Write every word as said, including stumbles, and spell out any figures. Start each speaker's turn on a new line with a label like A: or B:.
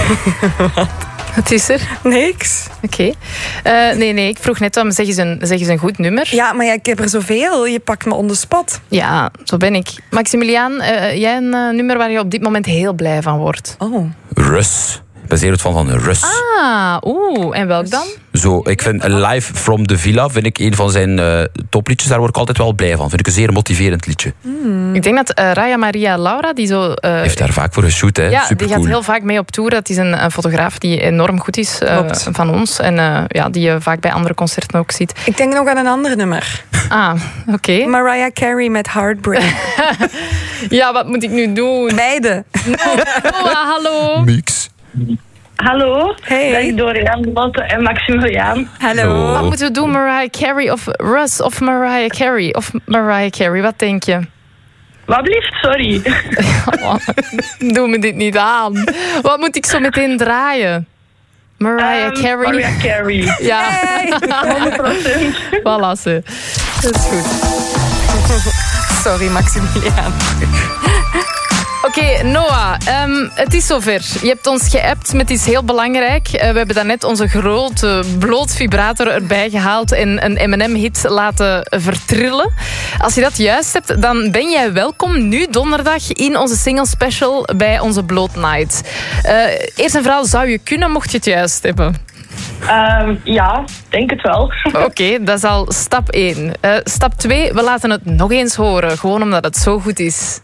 A: Wat is er?
B: Niks.
A: Oké. Okay. Uh, nee, nee, ik vroeg net om, zeg eens, een, zeg eens een goed nummer.
B: Ja, maar ja, ik heb er zoveel. Je pakt me on the spot.
A: Ja, zo ben ik. Maximiliaan, uh, jij een uh, nummer waar je op dit moment heel blij van wordt?
B: Oh.
C: Russ. Ik ben zeer het fan van Russ.
A: Ah, oeh. En welk dan?
C: Zo, ik vind Live from the Villa vind ik een van zijn uh, topliedjes. Daar word ik altijd wel blij van. Vind ik een zeer motiverend liedje.
A: Mm. Ik denk dat uh, Raya Maria Laura, die zo... Uh,
C: heeft daar vaak voor geshoot, hè.
A: Ja,
C: Supercool.
A: Die gaat heel vaak mee op tour. Dat is een, een fotograaf die enorm goed is uh, van ons. En uh, ja, die je vaak bij andere concerten ook ziet.
B: Ik denk nog aan een ander nummer.
A: Ah, oké. Okay.
B: Mariah Carey met Heartbreak.
A: Ja, wat moet ik nu doen?
B: Beide.
A: Noah, hallo.
C: Mix.
D: Hallo,
B: hey.
D: Dag Dorian, Lotte en Maximiliaan.
B: Hallo.
A: Wat moeten we doen, Mariah Carey of Russ of Mariah Carey of Mariah Carey? Wat denk je?
D: Wat blieft? Sorry.
A: Doe me dit niet aan. Wat moet ik zo meteen draaien? Mariah
D: um,
A: Carey.
D: Mariah Carey.
A: Ja.
D: Hey, honderd procent.
A: Voilà, ze. Dat is goed.
B: Sorry, Maximiliaan.
A: Oké, okay, Noah, um, het is zover. Je hebt ons geappt met iets heel belangrijk. Uh, we hebben daarnet onze grote blootvibrator erbij gehaald en een M en M-hit laten vertrillen. Als je dat juist hebt, dan ben jij welkom nu donderdag in onze single special bij onze Bloot Night. Uh, eerst en vooral, zou je kunnen mocht je het juist hebben?
D: Um, ja, denk het wel.
A: Oké, okay, dat is al stap één. Uh, stap twee, we laten het nog eens horen, gewoon omdat het zo goed is.